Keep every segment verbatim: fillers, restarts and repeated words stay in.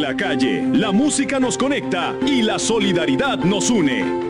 la calle, la música nos conecta y la solidaridad nos une.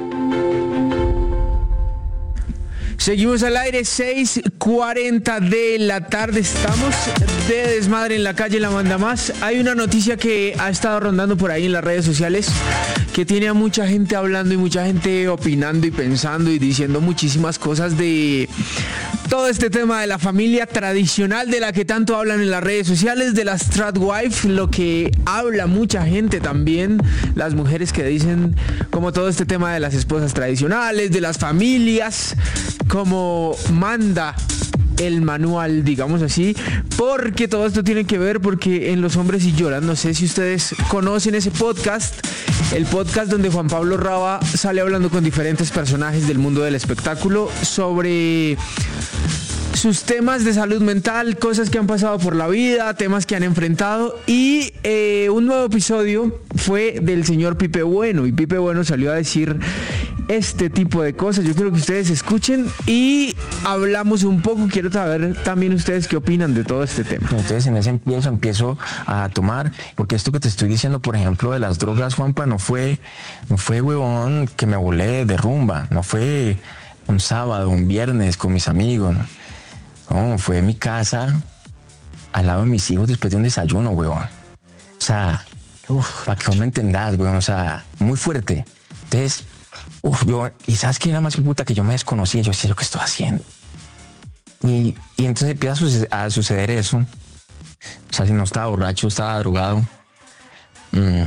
Seguimos al aire, seis cuarenta de la tarde, estamos de desmadre en la calle La Manda Más. Hay una noticia que ha estado rondando por ahí en las redes sociales que tiene a mucha gente hablando y mucha gente opinando y pensando y diciendo muchísimas cosas de todo este tema de la familia tradicional de la que tanto hablan en las redes sociales, de la Stratwife, lo que habla mucha gente también, las mujeres que dicen como todo este tema de las esposas tradicionales, de las familias, como manda el manual, digamos así, porque todo esto tiene que ver porque en Los Hombres y Lloran, no sé si ustedes conocen ese podcast, el podcast donde Juan Pablo Raba sale hablando con diferentes personajes del mundo del espectáculo sobre sus temas de salud mental, cosas que han pasado por la vida, temas que han enfrentado, y eh, un nuevo episodio fue del señor Pipe Bueno, y Pipe Bueno salió a decir este tipo de cosas. Yo quiero que ustedes escuchen y hablamos un poco. Quiero saber también ustedes qué opinan de todo este tema. Entonces en ese empiezo empiezo a tomar, porque esto que te estoy diciendo, por ejemplo, de las drogas, Juanpa, no fue, no fue huevón que me volé de rumba, no fue un sábado, un viernes con mis amigos, ¿no? No, fue en mi casa, al lado de mis hijos después de un desayuno, huevón. O sea, uf, para que vos me entendás, huevón, o sea, muy fuerte. Entonces, uf, yo, y sabes que era más que puta que yo me desconocía, yo decía, ¿yo qué estoy haciendo? Y, y entonces empieza a suceder, a suceder eso. O sea, si no estaba borracho, estaba drogado. Mm.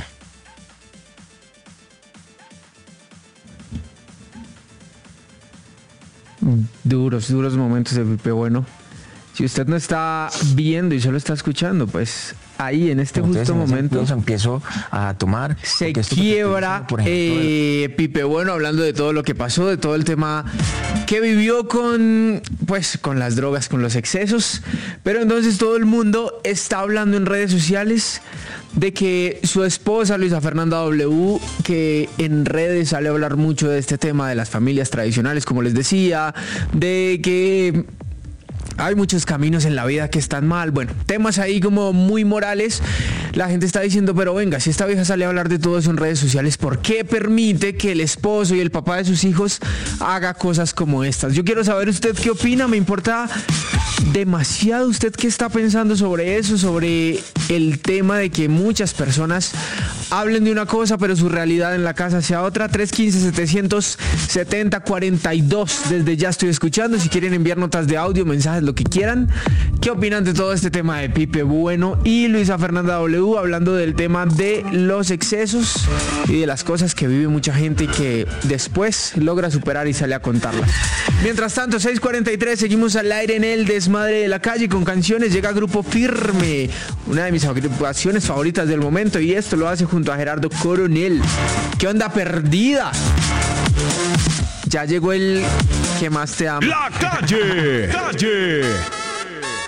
Duros, duros momentos de Pipe Bueno. Si usted no está viendo y solo está escuchando, pues ahí en este Entonces, justo en momento empiezo, empiezo a tomar. se quiebra por ejemplo, eh, Pipe Bueno hablando de todo lo que pasó, de todo el tema que vivió con, pues, con las drogas, con los excesos. Pero entonces todo el mundo está hablando en redes sociales de que su esposa, Luisa Fernanda W., que en redes sale a hablar mucho de este tema de las familias tradicionales, como les decía, de que hay muchos caminos en la vida que están mal, bueno, temas ahí como muy morales. La gente está diciendo, pero venga, si esta vieja sale a hablar de todo eso en redes sociales, ¿por qué permite que el esposo y el papá de sus hijos haga cosas como estas? Yo quiero saber usted qué opina, me importa demasiado usted qué está pensando sobre eso, sobre el tema de que muchas personas hablen de una cosa, pero su realidad en la casa sea otra. Tres uno cinco, siete siete cero, cuatro dos. Desde ya estoy escuchando. Si quieren enviar notas de audio, mensajes, lo que quieran. ¿Qué opinan de todo este tema de Pipe Bueno y Luisa Fernanda W. hablando del tema de los excesos y de las cosas que vive mucha gente y que después logra superar y sale a contarlas? Mientras tanto, seis cuarenta y tres, seguimos al aire en el desmadre de la calle con canciones. Llega Grupo Firme, una de mis agrupaciones favoritas del momento, y esto lo hace junto a Gerardo Coronel. ¿Qué onda, perdida? Ya llegó el que más te ama. La calle, calle.